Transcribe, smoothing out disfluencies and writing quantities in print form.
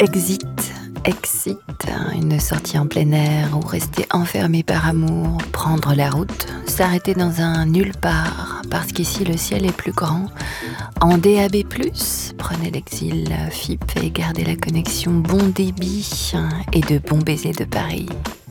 Exit, exit, une sortie en plein air ou rester enfermé par amour, prendre la route, s'arrêter dans un nulle part, parce qu'ici le ciel est plus grand. En DAB+, prenez l'exil, FIP et gardez la connexion bon débit et de bons baisers de Paris.